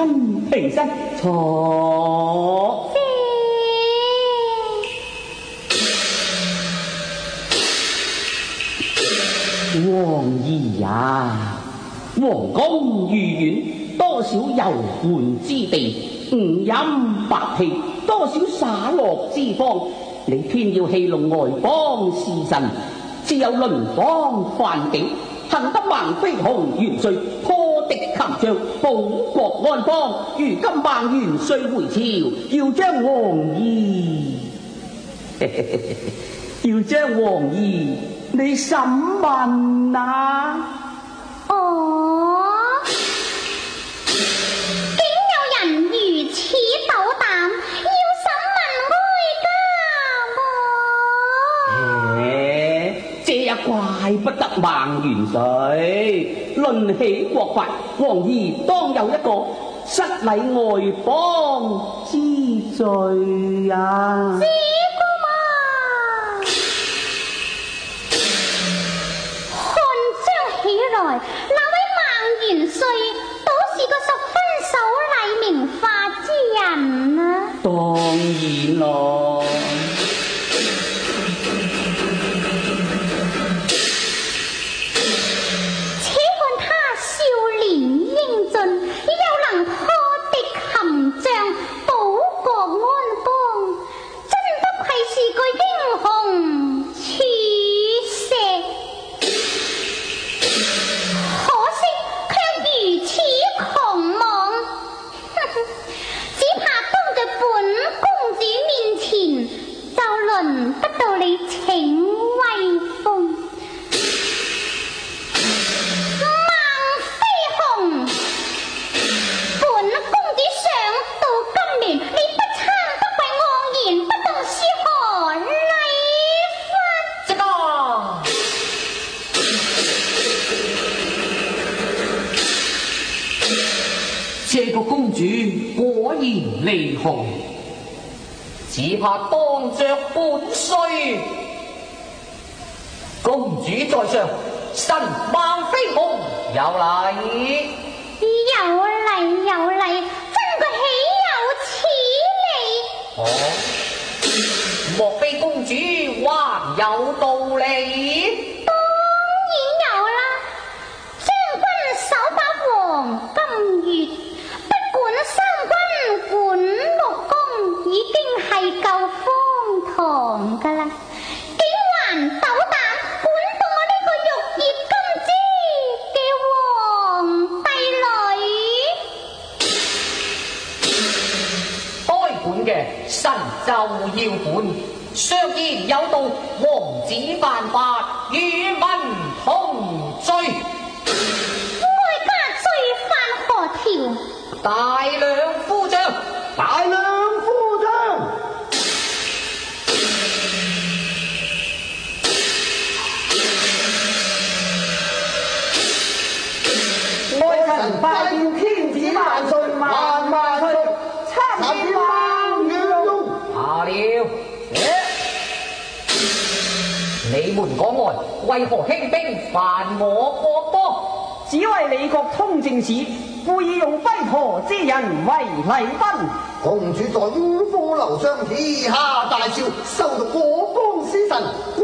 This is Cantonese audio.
身，坐。王兒呀，皇宮御苑，多少遊玩之地，五飲百戲，多少灑樂之方。你偏要戲弄外邦士臣，自有鄰邦犯境，幸得孟飛鴻元帥破敵擒將，保國安邦。如今孟元帥回朝，要將王兒要將王兒你審問啊！ 哦，竟有人如此斗膽，要審問哀家這也怪不得孟元帥。論起國法，王兒當有一個失禮外邦之罪啊！ 那位孟元帥倒是個十分守禮明法之人啊！ 當然咯， 且看他少年英俊，又能破敵擒將，保國安邦，真不愧是個英雄柱石。如此狂妄，只怕當在本公主面前，就輪不到你請威風。孟飛鴻，本公主想到今年，你不參不貴，昂然不動是何禮法？ 這個這個公主果然厲害，只怕當着本帥。公主在上，臣孟飛鴻有禮。 有禮，真個豈有此理！ 哦，莫非公主還有道理？ 當然有啦，將軍手把黃金月。三軍管六宮已經係夠荒唐噶啦，竟還斗膽管到我呢個玉葉金枝嘅皇帝女？ 該管嘅臣就要管，相言有道，王子犯法與民同罪。 哀家罪犯何條？ 大梁副將， 大梁副將， 愛臣拜見天子萬歲，萬萬歲！參見孟元龍。 下了，你們港外為何興兵犯我國多？ 只為李國通政使故意用跛陀之人為禮賓。 公主在五福樓上，天下大笑，收到我方使臣，